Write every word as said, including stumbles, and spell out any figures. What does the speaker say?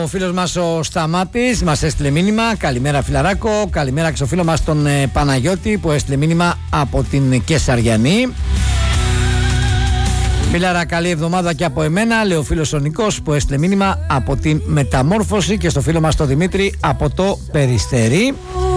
Ο φίλος μας ο Σταμάτης μας έστειλε μήνυμα. Καλημέρα φιλαράκο. Καλημέρα και στο φίλο μας τον ε, Παναγιώτη που έστειλε μήνυμα από την Κεσαριανή. Φίλαρα, καλή εβδομάδα και από εμένα, λέει ο φίλος ο Νικός που έστειλε μήνυμα από την Μεταμόρφωση, και στο φίλο μας τον Δημήτρη από το Περιστέρι.